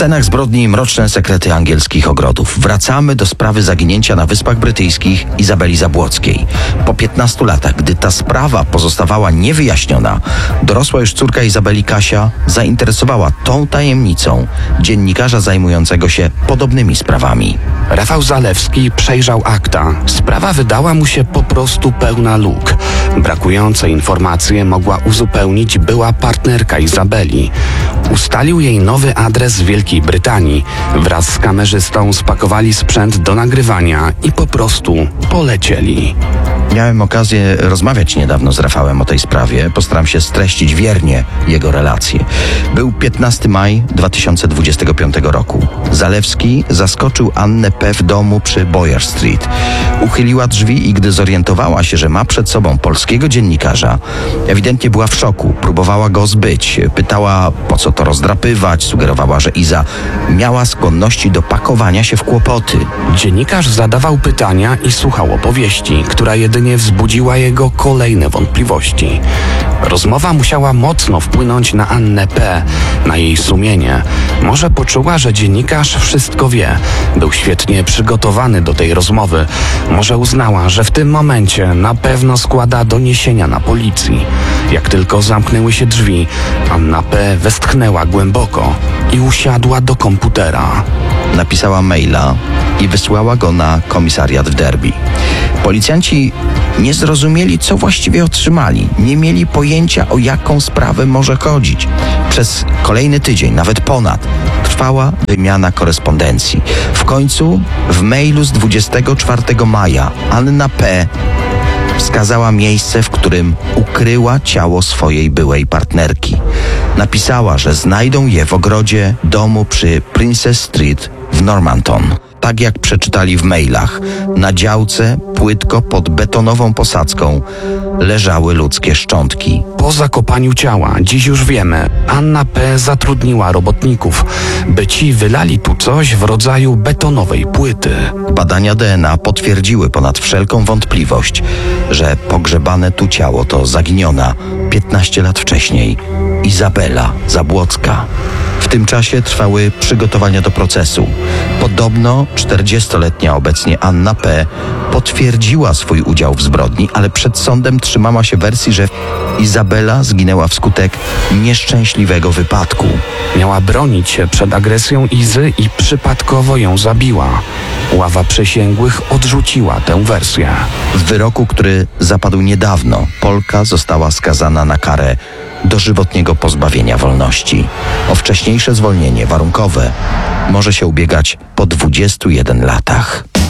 scenach zbrodni mroczne sekrety angielskich ogrodów. Wracamy do sprawy zaginięcia na Wyspach Brytyjskich Izabeli Zabłockiej. Po 15 latach, gdy ta sprawa pozostawała niewyjaśniona, dorosła już córka Izabeli, Kasia, zainteresowała tą tajemnicą dziennikarza zajmującego się podobnymi sprawami. Rafał Zalewski przejrzał akta. Sprawa wydała mu się po prostu pełna luk. Brakujące informacje mogła uzupełnić była partnerka Izabeli. Ustalił jej nowy adres w Wielkiej Brytanii. Wraz z kamerzystą spakowali sprzęt do nagrywania i po prostu polecieli. Miałem okazję rozmawiać niedawno z Rafałem o tej sprawie. Postaram się streścić wiernie jego relacje. Był 15 maj 2025 roku. Zalewski zaskoczył Annę P. w domu przy Boyer Street. Uchyliła drzwi i gdy zorientowała się, że ma przed sobą polskiego dziennikarza, ewidentnie była w szoku. Próbowała go zbyć. Pytała, po co to rozdrapywać. Sugerowała, że Iza miała skłonności do pakowania się w kłopoty. Dziennikarz zadawał pytania i słuchał opowieści, która jedynie wzbudziła jego kolejne wątpliwości. Rozmowa musiała mocno wpłynąć na Annę P., na jej sumienie. Może poczuła, że dziennikarz wszystko wie. Był świetnie przygotowany do tej rozmowy. Może uznała, że w tym momencie na pewno składa doniesienia na policji. Jak tylko zamknęły się drzwi, Anna P. westchnęła głęboko i usiadła do komputera. Napisała maila i wysłała go na komisariat w Derby. Policjanci nie zrozumieli, co właściwie otrzymali. Nie mieli pojęcia, o jaką sprawę może chodzić. Przez kolejny tydzień, nawet ponad, trwała wymiana korespondencji. W końcu w mailu z 24 maja Anna P. wskazała miejsce, w którym ukryła ciało swojej byłej partnerki. Napisała, że znajdą je w ogrodzie domu przy Princess Street w Normanton. Tak jak przeczytali w mailach, na działce płytko pod betonową posadzką leżały ludzkie szczątki. Po zakopaniu ciała, dziś już wiemy, Anna P. zatrudniła robotników, by ci wylali tu coś w rodzaju betonowej płyty. Badania DNA potwierdziły ponad wszelką wątpliwość, że pogrzebane tu ciało to zaginiona 15 lat wcześniej Izabela Zabłocka. W tym czasie trwały przygotowania do procesu. Podobno 40-letnia obecnie Anna P. potwierdziła swój udział w zbrodni, ale przed sądem trzymała się wersji, że Izabela zginęła wskutek nieszczęśliwego wypadku. Miała bronić się przed agresją Izy i przypadkowo ją zabiła. Ława przysięgłych odrzuciła tę wersję. W wyroku, który zapadł niedawno, Polka została skazana na karę dożywotniego pozbawienia wolności. O wcześniejsze zwolnienie warunkowe może się ubiegać po 21 latach.